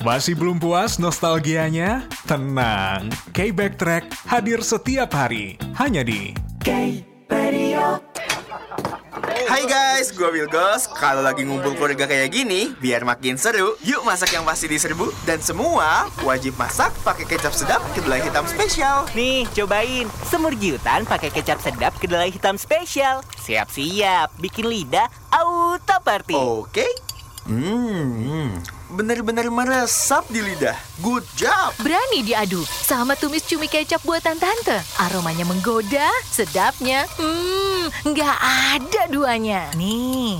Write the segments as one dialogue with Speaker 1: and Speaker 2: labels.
Speaker 1: Masih belum puas nostalgianya? Tenang, K-Backtrack hadir setiap hari, hanya di
Speaker 2: K-Radio.
Speaker 3: Hai guys, gue Wilgos. Kalau lagi ngumpul keluarga kayak gini, biar makin seru, yuk masak yang pasti diserbu. Dan semua wajib masak pakai kecap sedap kedelai hitam spesial.
Speaker 4: Nih, cobain semur giutan pakai kecap sedap kedelai hitam spesial. Siap-siap, bikin lidah auto party.
Speaker 3: Oke. Bener-bener meresap di lidah. Good job.
Speaker 5: Berani diadu sama tumis cumi kecap buatan tante. Aromanya menggoda, sedapnya, nggak ada duanya.
Speaker 4: Nih,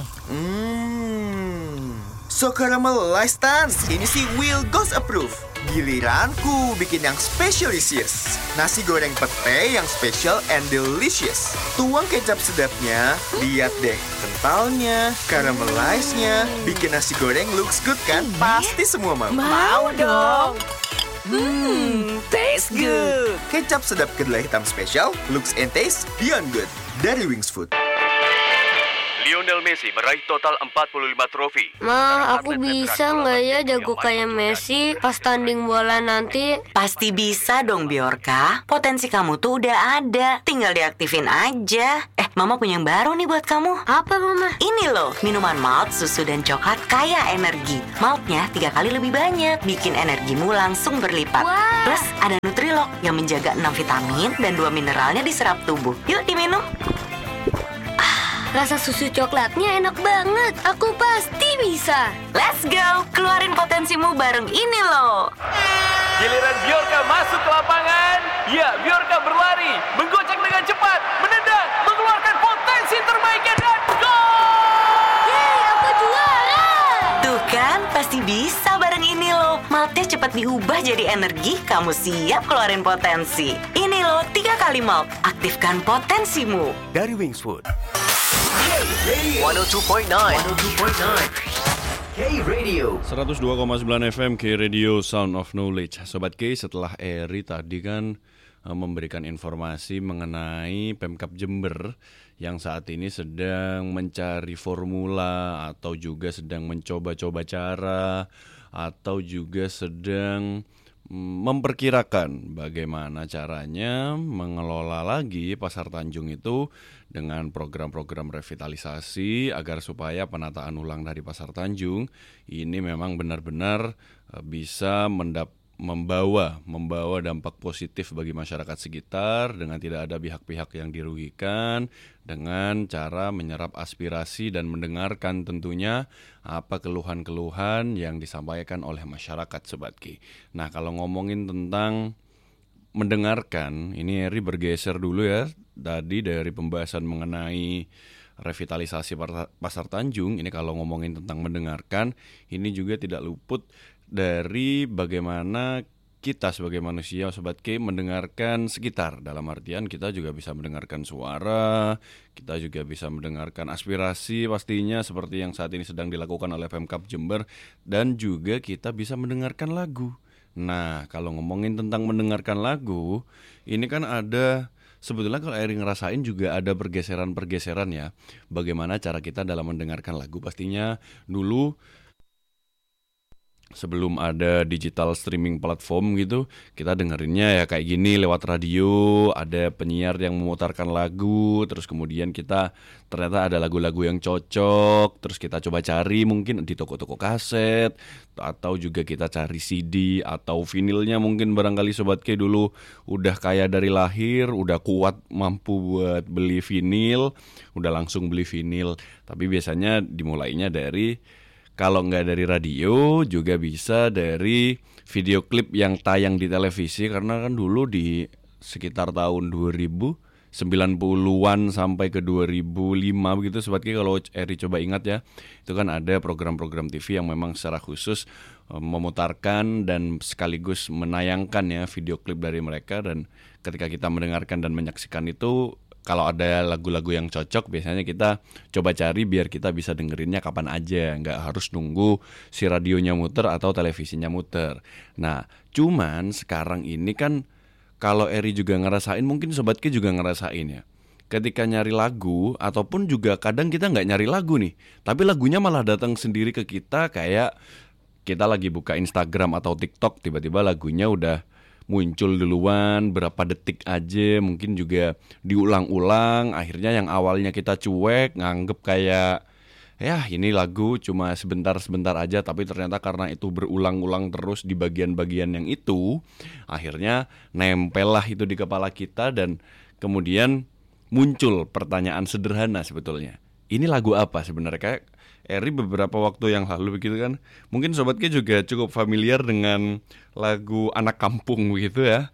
Speaker 3: So caramelized Tan. Ini sih Wilgos approve. Giliranku bikin yang specialisius. Nasi goreng pete yang special and delicious. Tuang kecap sedapnya, lihat deh kentalnya, caramelized-nya. Bikin nasi goreng looks good kan? Pasti semua mau.
Speaker 5: Mau dong.
Speaker 4: taste good.
Speaker 3: Kecap sedap kedelai hitam special, looks and taste beyond good. Dari Wings Food.
Speaker 6: Lionel Messi meraih total 45 trofi.
Speaker 7: Ma, aku bisa nggak ya jago kayak Messi pas tanding bola nanti?
Speaker 8: Pasti bisa dong, Bjorka. Potensi kamu tuh udah ada. Tinggal diaktifin aja. Mama punya yang baru nih buat kamu.
Speaker 7: Apa, Mama?
Speaker 8: Ini loh, minuman malt, susu, dan coklat kaya energi. Maltnya 3 kali lebih banyak, bikin energimu langsung berlipat.
Speaker 7: Wah.
Speaker 8: Plus ada Nutrilok yang menjaga 6 vitamin dan 2 mineralnya diserap tubuh. Yuk diminum.
Speaker 7: Rasa susu coklatnya enak banget. Aku pasti bisa.
Speaker 8: Let's go, keluarin potensimu bareng ini loh.
Speaker 6: Giliran Bjorka masuk ke lapangan. Ya, Bjorka berlari, menggocek dengan cepat, menendang, mengeluarkan potensi terbaiknya dan gol!
Speaker 7: Yeay, aku juara.
Speaker 8: Tuh kan, pasti bisa bareng ini loh. Maltnya cepat diubah jadi energi, kamu siap keluarin potensi. Ini loh, 3 kali malt. Aktifkan potensimu.
Speaker 4: Dari Wingswood.
Speaker 2: 102.9 K-Radio
Speaker 9: 102,9 FM K-Radio Sound of Knowledge. Sobat K, setelah Eri tadi kan memberikan informasi mengenai Pemkab Jember yang saat ini sedang mencari formula atau juga sedang mencoba-coba cara atau juga sedang memperkirakan bagaimana caranya mengelola lagi Pasar Tanjung itu dengan program-program revitalisasi agar supaya penataan ulang dari Pasar Tanjung ini memang benar-benar bisa membawa dampak positif bagi masyarakat sekitar dengan tidak ada pihak-pihak yang dirugikan, dengan cara menyerap aspirasi dan mendengarkan tentunya apa keluhan-keluhan yang disampaikan oleh masyarakat, Sobat Ki. Nah, kalau ngomongin tentang mendengarkan, ini Eri bergeser dulu ya tadi dari pembahasan mengenai revitalisasi Pasar Tanjung. Ini kalau ngomongin tentang mendengarkan, ini juga tidak luput dari bagaimana kita sebagai manusia, Sobat K, mendengarkan sekitar. Dalam artian kita juga bisa mendengarkan suara, kita juga bisa mendengarkan aspirasi pastinya seperti yang saat ini sedang dilakukan oleh Pemkab Jember, dan juga kita bisa mendengarkan lagu. Nah, kalau ngomongin tentang mendengarkan lagu, ini kan ada, sebetulnya kalau Eri ngerasain juga ada pergeseran-pergeseran ya. Bagaimana cara kita dalam mendengarkan lagu. Pastinya dulu sebelum ada digital streaming platform gitu, kita dengerinnya ya kayak gini lewat radio, ada penyiar yang memutarkan lagu, terus kemudian kita ternyata ada lagu-lagu yang cocok, terus kita coba cari mungkin di toko-toko kaset, atau juga kita cari CD atau vinilnya mungkin barangkali Sobat K dulu udah kaya dari lahir, udah kuat mampu buat beli vinil, udah langsung beli vinil, tapi biasanya dimulainya dari, kalau nggak dari radio, juga bisa dari video klip yang tayang di televisi. Karena kan dulu di sekitar tahun 90-an sampai ke 2005 begitu, Sobat Ki, kalau Eri coba ingat ya, itu kan ada program-program TV yang memang secara khusus memutarkan dan sekaligus menayangkan ya video klip dari mereka. Dan ketika kita mendengarkan dan menyaksikan itu, kalau ada lagu-lagu yang cocok, biasanya kita coba cari biar kita bisa dengerinnya kapan aja. Nggak harus nunggu si radionya muter atau televisinya muter. Nah, cuman sekarang ini kan kalau Eri juga ngerasain, mungkin Sobat Ki juga ngerasain ya. Ketika nyari lagu, ataupun juga kadang kita nggak nyari lagu nih, tapi lagunya malah datang sendiri ke kita kayak kita lagi buka Instagram atau TikTok, tiba-tiba lagunya udah muncul duluan berapa detik aja, mungkin juga diulang-ulang. Akhirnya yang awalnya kita cuek, nganggep kayak ya ini lagu cuma sebentar-sebentar aja, tapi ternyata karena itu berulang-ulang terus di bagian-bagian yang itu, akhirnya nempel lah itu di kepala kita. Dan kemudian muncul pertanyaan sederhana sebetulnya, ini lagu apa sebenarnya? Kayak Eri beberapa waktu yang lalu begitu kan, mungkin Sobat K juga cukup familiar dengan lagu Anak Kampung begitu ya.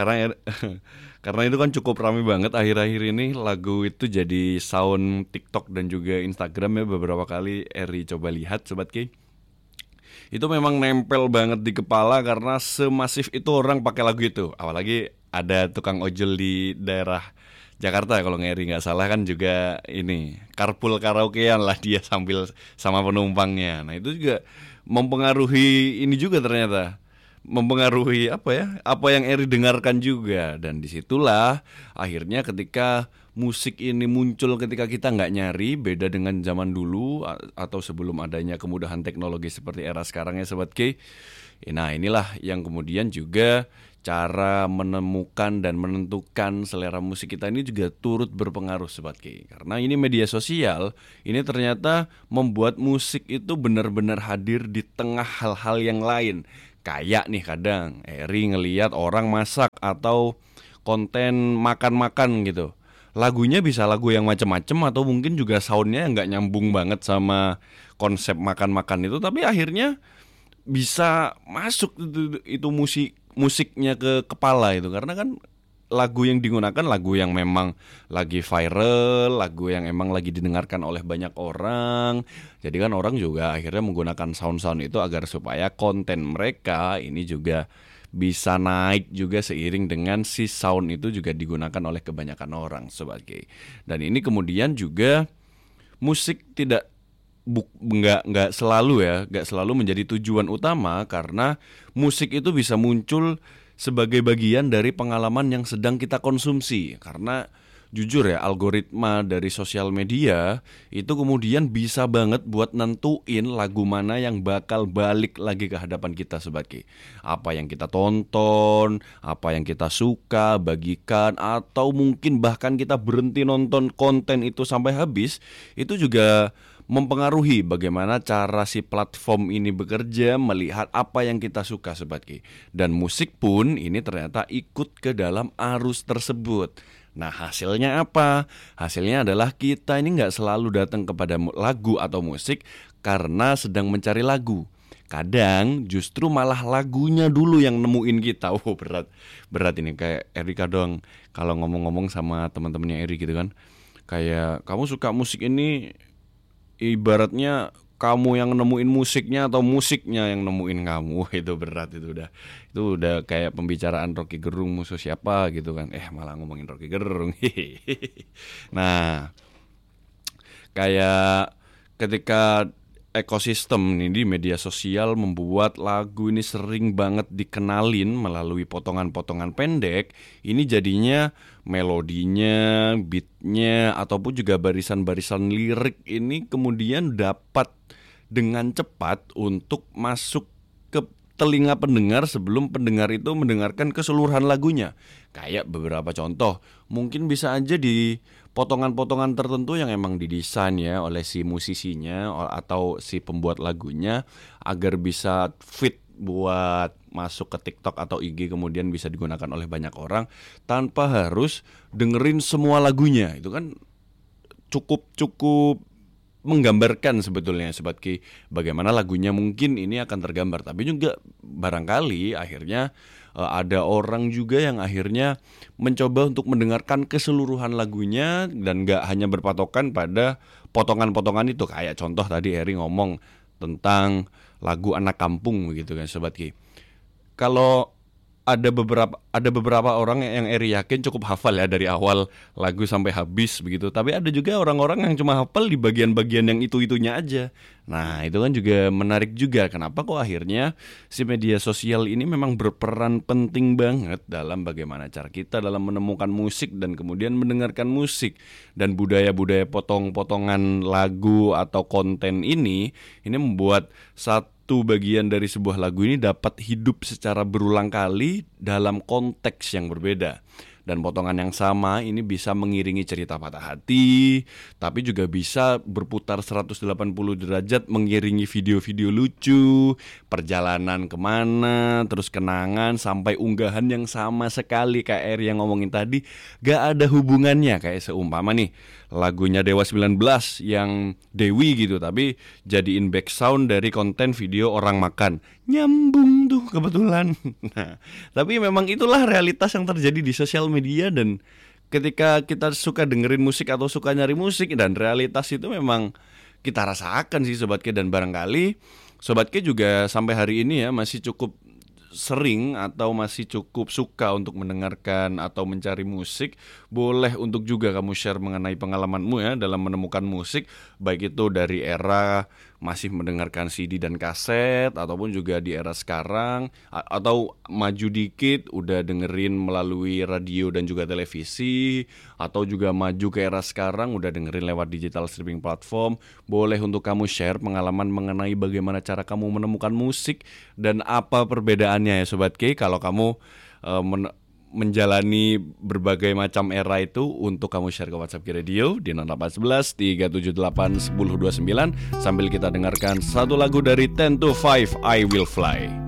Speaker 9: Karena itu kan cukup ramai banget akhir-akhir ini. Lagu itu jadi sound TikTok dan juga Instagram ya, beberapa kali Eri coba lihat Sobat K. Itu memang nempel banget di kepala karena semasif itu orang pakai lagu itu. Apalagi ada tukang ojol di daerah Jakarta kalau Ngeri nggak salah kan, juga ini carpool karaokean lah dia sambil sama penumpangnya. Nah itu juga mempengaruhi ini juga, ternyata mempengaruhi apa yang Eri dengarkan juga. Dan disitulah akhirnya ketika musik ini muncul ketika kita nggak nyari, beda dengan zaman dulu atau sebelum adanya kemudahan teknologi seperti era sekarang ya Sobat K. Nah inilah yang kemudian juga cara menemukan dan menentukan selera musik kita ini juga turut berpengaruh Sobat K. Karena ini media sosial, ini ternyata membuat musik itu benar-benar hadir di tengah hal-hal yang lain. Kayak nih kadang Eri ngelihat orang masak atau konten makan-makan gitu. Lagunya bisa lagu yang macem-macem atau mungkin juga soundnya nggak nyambung banget sama konsep makan-makan itu, tapi akhirnya bisa masuk itu musiknya ke kepala itu, karena kan lagu yang digunakan lagu yang memang lagi viral, lagu yang emang lagi didengarkan oleh banyak orang. Jadi kan orang juga akhirnya menggunakan sound-sound itu agar supaya konten mereka ini juga bisa naik juga seiring dengan si sound itu juga digunakan oleh kebanyakan orang sebagai. Dan ini kemudian juga musik nggak selalu menjadi tujuan utama, karena musik itu bisa muncul sebagai bagian dari pengalaman yang sedang kita konsumsi. Karena jujur ya, algoritma dari sosial media itu kemudian bisa banget buat nentuin lagu mana yang bakal balik lagi ke hadapan kita Sobat K. Apa yang kita tonton, apa yang kita suka, bagikan, atau mungkin bahkan kita berhenti nonton konten itu sampai habis, itu juga mempengaruhi bagaimana cara si platform ini bekerja, melihat apa yang kita suka Sobat K. Dan musik pun ini ternyata ikut ke dalam arus tersebut. Nah hasilnya apa? Hasilnya adalah kita ini gak selalu datang kepada lagu atau musik karena sedang mencari lagu. Kadang justru malah lagunya dulu yang nemuin kita. Berat ini, kayak Erika dong kalau ngomong-ngomong sama teman-temannya Eri gitu kan, kayak kamu suka musik ini, ibaratnya kamu yang nemuin musiknya atau musiknya yang nemuin kamu. Itu berat, itu udah kayak pembicaraan Rocky Gerung musuh siapa gitu kan. Malah ngomongin Rocky Gerung. Nah, kayak ketika ekosistem ini di media sosial membuat lagu ini sering banget dikenalin melalui potongan-potongan pendek, ini jadinya melodinya, beatnya, ataupun juga barisan-barisan lirik ini kemudian dapat dengan cepat untuk masuk ke telinga pendengar sebelum pendengar itu mendengarkan keseluruhan lagunya. Kayak beberapa contoh, mungkin bisa aja di potongan-potongan tertentu yang emang didesain ya oleh si musisinya atau si pembuat lagunya agar bisa fit buat masuk ke TikTok atau IG, kemudian bisa digunakan oleh banyak orang tanpa harus dengerin semua lagunya. Itu kan cukup menggambarkan sebetulnya Sobat K, bagaimana lagunya mungkin ini akan tergambar. Tapi juga barangkali akhirnya ada orang juga yang akhirnya mencoba untuk mendengarkan keseluruhan lagunya dan gak hanya berpatokan pada potongan-potongan itu. Kayak contoh tadi Eri ngomong tentang lagu Anak Kampung begitu kan Sobat K. Kalau ada beberapa orang yang Eri yakin cukup hafal ya dari awal lagu sampai habis begitu. Tapi ada juga orang-orang yang cuma hafal di bagian-bagian yang itu-itunya aja. Nah itu kan juga menarik juga. Kenapa kok akhirnya si media sosial ini memang berperan penting banget dalam bagaimana cara kita dalam menemukan musik dan kemudian mendengarkan musik. Dan budaya-budaya potong-potongan lagu atau konten ini membuat satu satu bagian dari sebuah lagu ini dapat hidup secara berulang kali dalam konteks yang berbeda. Dan potongan yang sama ini bisa mengiringi cerita patah hati, tapi juga bisa berputar 180 derajat mengiringi video-video lucu, perjalanan kemana, terus kenangan, sampai unggahan yang sama sekali kayak Eri yang ngomongin tadi, gak ada hubungannya. Kayak seumpama nih lagunya Dewa 19 yang Dewi gitu, tapi jadiin back sound dari konten video orang makan. Nyambung tuh kebetulan. Nah, tapi memang itulah realitas yang terjadi di sosial media. Dan ketika kita suka dengerin musik atau suka nyari musik, dan realitas itu memang kita rasakan sih Sobat K. Dan barangkali Sobat K juga sampai hari ini ya masih cukup sering atau masih cukup suka untuk mendengarkan atau mencari musik. Boleh untuk juga kamu share mengenai pengalamanmu ya dalam menemukan musik, baik itu dari era masih mendengarkan CD dan kaset, ataupun juga di era sekarang, atau maju dikit udah dengerin melalui radio dan juga televisi, atau juga maju ke era sekarang udah dengerin lewat digital streaming platform. Boleh untuk kamu share pengalaman mengenai bagaimana cara kamu menemukan musik dan apa perbedaannya ya Sobat K kalau kamu menjalani berbagai macam era itu. Untuk kamu share ke WhatsApp K Radio di 0811 378 1029 sambil kita dengarkan satu lagu dari 10 to 5 I Will Fly.